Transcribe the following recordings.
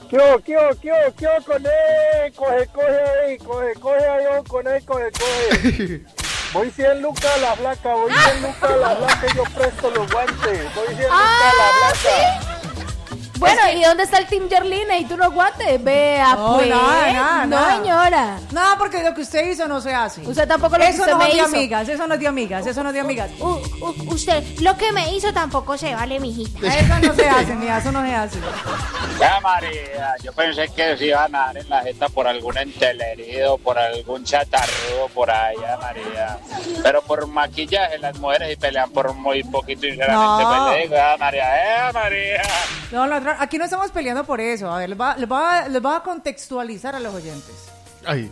¿Qué hubo con él? Coge ahí, coge ahí, con él, coge. Voy 100 lucas a la flaca, y yo presto los guantes. Voy 100 lucas a la flaca. ¿Sí? Bueno, ¿y dónde está el Team Yerlina? ¿Y tú no guantes? Vea, No, pues. nada. No, señora. No, porque lo que usted hizo no se hace. Usted tampoco lo que Eso usted no me es de hizo. amigas, eso no es de amigas, eso no es de amigas. Usted, lo que me hizo tampoco se vale, mijita. Eso no se hace, mira, eso no se hace. Ya, María, yo pensé que se iban a dar en la jeta por algún entelerido, por algún chatarrudo por allá, María. Pero por maquillaje las mujeres y pelean por muy poquito, sinceramente, No. me digo, María, María. No, aquí no estamos peleando por eso. A ver, les voy a contextualizar a los oyentes. Ay,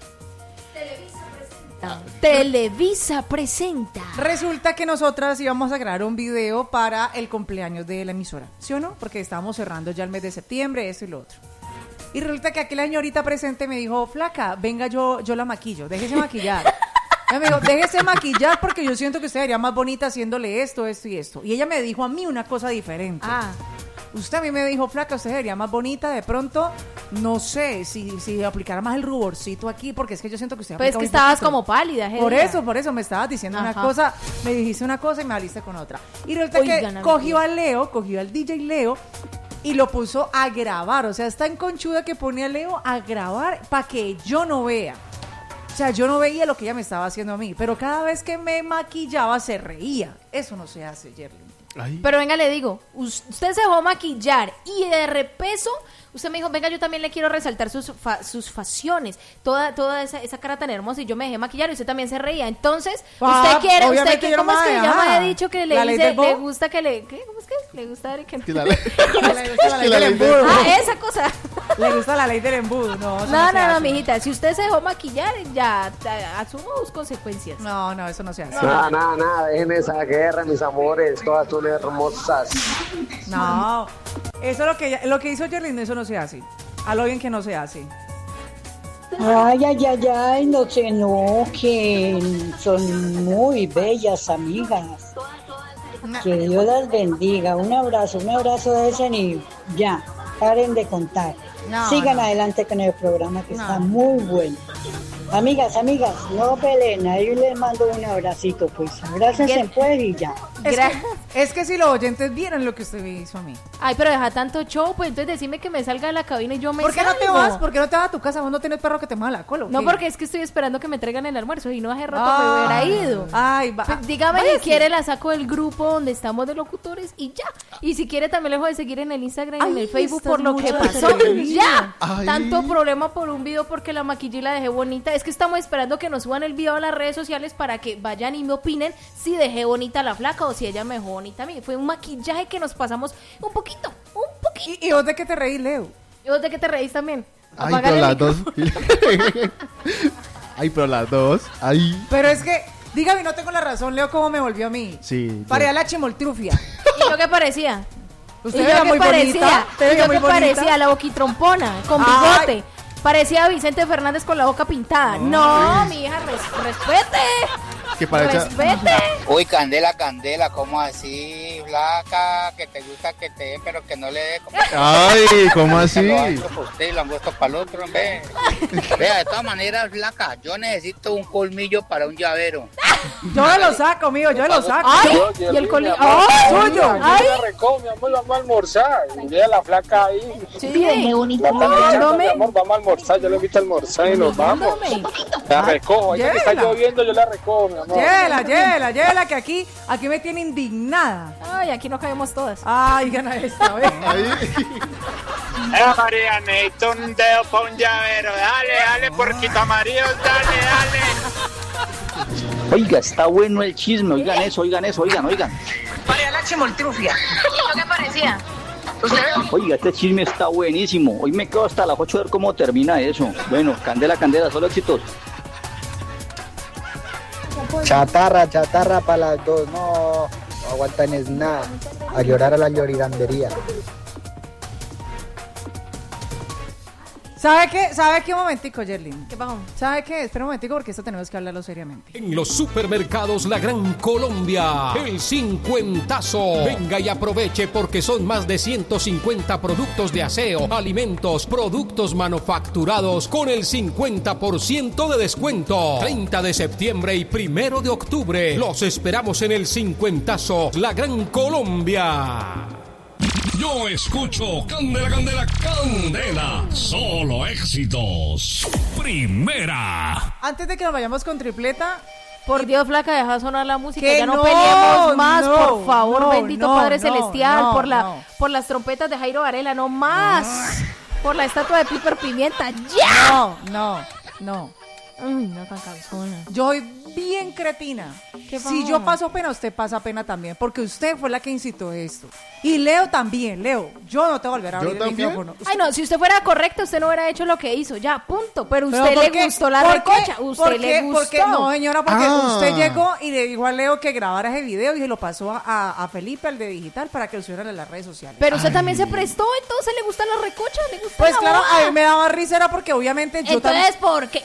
Televisa presenta. Resulta que nosotras íbamos a grabar un video para el cumpleaños de la emisora, ¿sí o no? Porque estábamos cerrando ya el mes de septiembre, esto y lo otro. Y resulta que aquella señorita presente me dijo, flaca, venga, yo la maquillo, déjese maquillar. Ella me dijo, déjese maquillar porque yo siento que usted sería más bonita haciéndole esto y esto. Y ella me dijo a mí una cosa diferente. Usted a mí me dijo, flaca, usted sería más bonita de pronto, no sé, si aplicara más el ruborcito aquí, porque es que yo siento que usted Pues es aplica que muy estabas poquito. como pálida, Por eso me estabas diciendo una Ajá. cosa, me dijiste una cosa y me saliste con otra. Y resulta Oigan, que cogió al DJ Leo y lo puso a grabar, o sea, está en conchuda que pone a Leo a grabar para que yo no vea. O sea, yo no veía lo que ella me estaba haciendo a mí, pero cada vez que me maquillaba se reía. Eso no se hace, Yerlin. ay. Pero venga, le digo, usted se dejó a maquillar y de repeso, usted me dijo, venga, yo también le quiero resaltar sus facciones, toda esa cara tan hermosa, y yo me dejé maquillar y usted también se reía. Entonces, usted quiere, obviamente yo no ¿cómo es me que voy a ya me dejar. ha dicho que le La ley dice, del bobo. le gusta que le, ¿qué? ¿Cómo es que? Le gusta que no. Que la ley- La ley del ley embudo. Esa cosa. Le gusta la ley del embudo. No, eso se No, hace. mijita, si usted se dejó maquillar, ya asumo sus consecuencias. No, eso no se hace. Nada, dejen esa guerra, mis amores, todas son hermosas. No, eso es lo que hizo Yerlin, eso no se hace. A lo bien que no se hace. Ay, no se enojen, son muy bellas amigas. Que Dios las bendiga. Un abrazo de ese y ya, paren de contar. Sigan adelante con el programa que está muy bueno. Amigas, no peleen, ahí les mando un abracito, pues abrácense pues y ya. Es que si los oyentes vieran lo que usted me hizo a mí. Ay, pero deja tanto show, pues entonces decime que me salga de la cabina y yo me ¿Por qué no te salgo. vas? ¿Por qué no te vas a tu casa? ¿Vos no tenés perro que te mueva la cola? No, porque es que estoy esperando que me traigan el almuerzo y no hace rato Ah. me hubiera ido. Ay, va. Pues, dígame Váyase. si quiere la saco del grupo donde estamos de locutores y ya. Y si quiere también le dejo de seguir en el Instagram y en Ay, el Facebook estás por lo que mucho pasó. atrevida. Ya. Ay. Tanto problema por un video porque la maquillé y la dejé bonita. Es que estamos esperando que nos suban el video a las redes sociales para que vayan y me opinen si dejé bonita a la flaca o si ella me dejó bonita a mí. Fue un maquillaje que nos pasamos un poquito. ¿Y vos de qué te reís, Leo? ¿Y vos de qué te reís también? Ay, Apágale pero el las dos. micrófono. Ay, pero las dos. Ay. Pero es que, dígame, no tengo la razón, Leo, cómo me volvió a mí. Sí. Parecía la chimoltrufia. ¿Y yo qué parecía? Usted ¿Y era yo qué muy parecía? bonita. Usted ¿Y era yo muy qué bonita. parecía? La boquitrompona, con Ay. bigote. Parecía Vicente Fernández con la boca pintada. No, mi hija, respete. Que parece. Respete. Uy, Candela, ¿cómo así, flaca? Que te gusta que te den, pero que no le dé. Ay, ¿cómo así? Lo han hecho para usted y lo han puesto para el otro, ve. Vea, de todas maneras, flaca, yo necesito un colmillo para un llavero. Yo me lo saco, mío, yo lo saco. Ay, Yo, y el Yerlin, coli. mi amor, ¡Ay! suyo! Yo ¡Ay! la recojo, mi amor, vamos a almorzar. Y ve a la flaca ahí. Sí, dejé bonita Mi mirándome. amor, vamos a almorzar, yo le invito a almorzar y nos vamos. La recojo, ahí que está llévela. lloviendo, yo la recojo, mi amor. Llévela, que aquí me tiene indignada. Ay, aquí no caemos todas. Ay, gana esta, ¿ves? María, necesito un dedo para un llavero. Dale, porquito amarillo, dale. Oiga, está bueno el chisme, oigan eso, oigan. Parecía la chimoltrufia. ¿Y yo qué parecía? Oiga, este chisme está buenísimo. Hoy me quedo hasta las 8 a ver cómo termina eso. Bueno, Candela, solo éxitos. Chatarra para las dos, no aguantan es nada. A llorar a la llorigandería. ¿Sabe qué? ¿Sabe qué? Un momentico, Yerlin. ¿Qué pasó? ¿Sabe qué? Espera un momentico porque esto tenemos que hablarlo seriamente. En los supermercados La Gran Colombia, el 50azo. Venga y aproveche porque son más de 150 productos de aseo, alimentos, productos manufacturados con el 50% de descuento. 30 de septiembre y 1 de octubre. Los esperamos en el 50azo La Gran Colombia. Yo escucho Candela, Candela, Candela. Solo éxitos. Primera. Antes de que nos vayamos con tripleta, Por Dios, flaca, deja sonar la música, Que ya no no, peleemos más, no, por favor, no, bendito no, Padre no, Celestial, no, por las trompetas de Jairo Varela, no más, por la estatua de Piper Pimienta, ¡ya! No. Ay, no tan cansona. Yo soy bien cretina. ¿Qué Si pasó? yo paso pena, usted pasa pena también, porque usted fue la que incitó esto. Y Leo también, Leo. Yo no te voy a volver a ¿Yo abrir el también? micrófono. Ay, no, si usted fuera correcto, usted no hubiera hecho lo que hizo, ya, punto. Pero ¿Pero usted por le qué? gustó la ¿Por qué? recocha, ¿Por usted le qué? gustó. Porque, no, señora, porque Ah. usted llegó y le dijo a Leo que grabara ese video y se lo pasó a Felipe, al de digital, para que lo subieran en las redes sociales. Pero usted también se prestó, entonces le gusta la recocha, le gusta Pues la claro, boda. a mí me daba risa era porque obviamente yo también... Entonces, ¿por qué?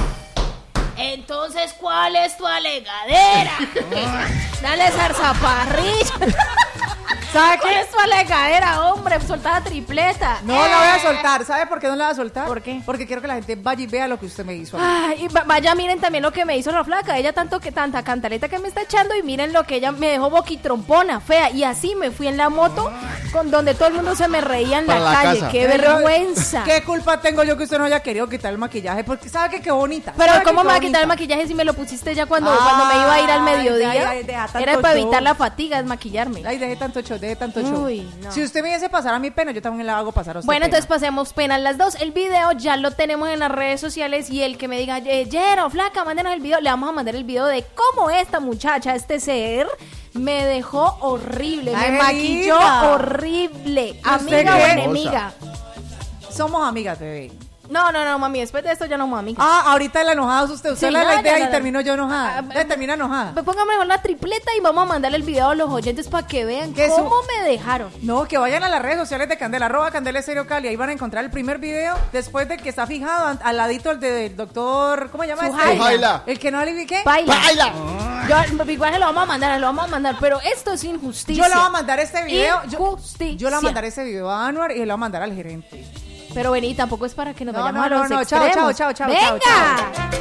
Entonces, ¿cuál es tu alegadera? Dale zarzaparrilla. ¿Sabe ¿Cuál qué? es tu alegadera, hombre? Solta la tripleta. No la voy a soltar. ¿Sabe por qué no la voy a soltar? ¿Por qué? Porque quiero que la gente vaya y vea lo que usted me hizo a mí. Ay, y vaya, miren también lo que me hizo la flaca. Ella tanta cantaleta que me está echando y miren lo que ella me dejó boquitrompona, fea. Y así me fui en la moto con donde todo el mundo se me reía en la Para la calle. casa. ¡Qué vergüenza! ¿Qué culpa tengo yo que usted no haya querido quitar el maquillaje? Porque sabe que qué bonita. Pero ¿Sabe ¿cómo que me va a qué quitar el bonita? maquillaje si me lo pusiste ya cuando me iba a ir al mediodía? Ay, deja tanto Era para show. evitar la fatiga, es maquillarme. Ay, deje tanto show. Uy, no. Si usted me hizo pasar a mi pena, yo también la hago pasar a usted. Bueno, pena. entonces pasemos pena las dos. El video ya lo tenemos en las redes sociales y el que me diga, Yero, flaca, mándenos el video, le vamos a mandar el video de cómo esta muchacha, este ser, me dejó horrible, Ay, me maquilló Angelita. horrible. ¿Usted Amiga o qué? enemiga. Somos amigas, bebé. No, mami, después de esto ya no somos amigas. Ah, ahorita la enojada es usted. Usted Sí, la ya, idea ya, y termino yo enojada. Termina enojada. Pues póngame mejor la tripleta y vamos a mandarle el video a los oyentes para que vean ¿Qué cómo su- me dejaron. No, que vayan a las redes sociales de Candela, @ Candela Estéreo Cali. Ahí van a encontrar el primer video después de que está fijado al ladito el del doctor. ¿Cómo se llama este? Sujaila. El que no alivique. Baila. ¡Baila! Yo igual se lo vamos a mandar, pero esto es injusticia. Yo le voy a mandar este video. Injusticia. Yo le voy a mandar ese video a Anuar y le voy a mandar al gerente. Pero vení, tampoco es para que nos No, vayamos no, a los no, no, chao, extremos. chao, chao, chao, ¡Venga! chao, chao.